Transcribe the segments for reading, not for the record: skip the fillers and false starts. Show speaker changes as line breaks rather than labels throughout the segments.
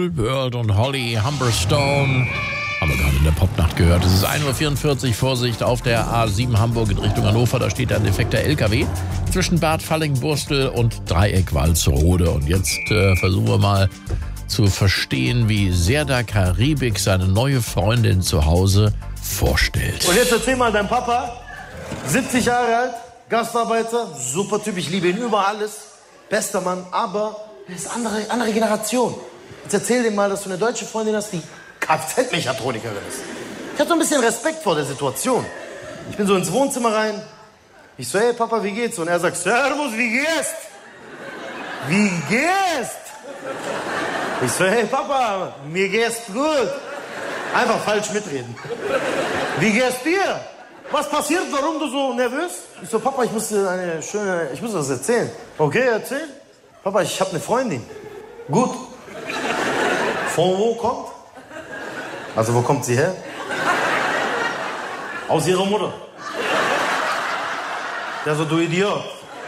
Cool World und Holly Humberstone. Haben wir gerade in der Popnacht gehört. Es ist 1:44 Uhr, Vorsicht auf der A7 Hamburg in Richtung Hannover. Da steht ein defekter LKW zwischen Bad Fallingbostel und Dreieck Walsrode. Und jetzt versuchen wir mal zu verstehen, wie Serdar Karibik seine neue Freundin zu Hause vorstellt.
Und jetzt erzähl mal, dein Papa, 70 Jahre alt, Gastarbeiter, super Typ, ich liebe ihn über alles, bester Mann, aber er ist andere Generation. Jetzt erzähl dem mal, dass du eine deutsche Freundin hast, die Kfz-Mechatronikerin ist. Ich hab so ein bisschen Respekt vor der Situation. Ich bin so ins Wohnzimmer rein, ich so, hey Papa, wie geht's? Und er sagt, Servus, wie geht's? Wie geht's? Ich so, hey Papa, mir geht's gut. Einfach falsch mitreden. Wie geht's dir? Was passiert? Warum du so nervös? Ich so, Papa, ich muss was erzählen. Okay, erzähl. Papa, ich habe eine Freundin. Gut. Von wo kommt? Also, wo kommt sie her? Aus ihrer Mutter. Der so, du Idiot.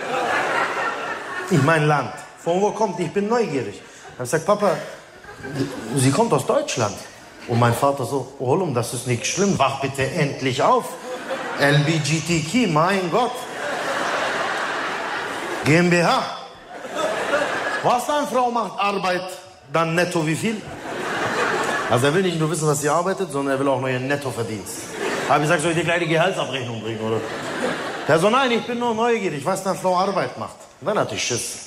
Ich mein Land. Von wo kommt? Ich bin neugierig. Dann sagt Papa, sie kommt aus Deutschland. Und mein Vater so, Oğlum, das ist nicht schlimm, wach bitte endlich auf. LBGTQ, mein Gott. GmbH. Was deine Frau macht, Arbeit, dann netto wie viel? Also er will nicht nur wissen, was sie arbeitet, sondern er will auch noch ihren Nettoverdienst. Habe ich gesagt, soll ich dir gleich die Gehaltsabrechnung bringen, oder? Der so, nein, ich bin nur neugierig, was deine Frau Arbeit macht. Und dann hatte ich Schiss.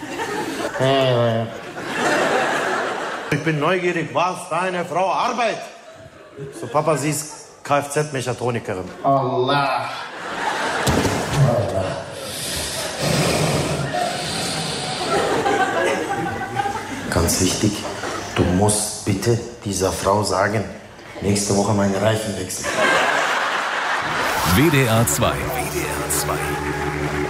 Ich bin neugierig, was deine Frau arbeitet. So, Papa, sie ist Kfz-Mechatronikerin. Allah. Ganz wichtig, du musst bitte dieser Frau sagen, nächste Woche meine Reifen wechseln.
WDR 2. WDR 2.